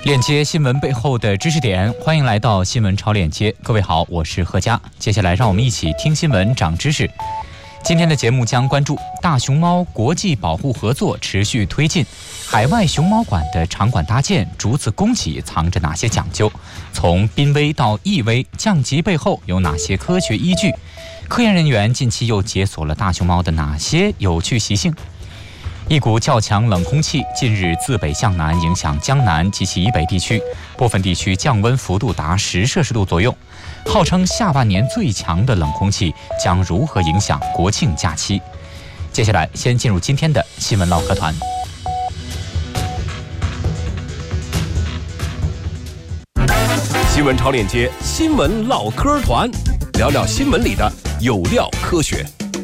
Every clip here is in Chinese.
链接新闻背后的知识点，欢迎来到新闻超链接。各位好，我是贺佳。接下来让我们一起听新闻长知识。今天的节目将关注大熊猫国际保护合作持续推进，海外熊猫馆的场馆搭建逐次供给藏着哪些讲究？从濒危到易危降级背后有哪些科学依据？科研人员近期又解锁了大熊猫的哪些有趣习性？一股较强冷空气近日自北向南影响江南及其以北地区，部分地区降温幅度达10摄氏度左右。号称下半年最强的冷空气将如何影响国庆假期？接下来先进入今天的新闻唠嗑团。 新闻超链接，新闻唠嗑团，聊聊新闻里的有料科学。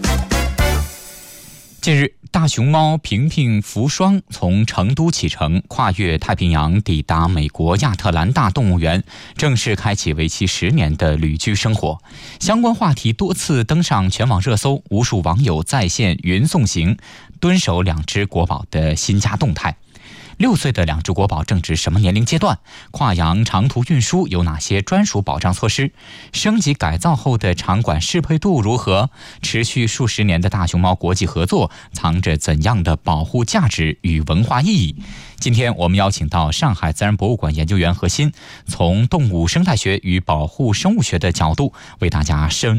近日，大熊猫平平福双从成都启程，跨越太平洋抵达美国亚特兰大动物园，正式开启为期10年的旅居生活。相关话题多次登上全网热搜，无数网友在线云送行，蹲守2只国宝的新家动态。6岁的2只国宝正值什么年龄阶段？跨洋长途运输有哪些专属保障措施？升级改造后的场馆适配度如何？持续数十年的大熊猫国际合作藏着怎样的保护价值与文化意义？今天我们邀请到上海自然博物馆研究员何鑫，从动物生态学与保护生物学的角度为大家深